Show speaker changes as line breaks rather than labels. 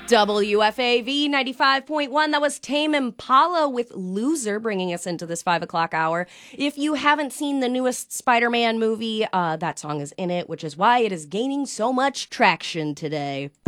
WFAV 95.1. That was Tame Impala with Loser, bringing us into this 5 o'clock hour. If you haven't seen the newest Spider-Man movie, that song is in it, which is why it is gaining so much traction today.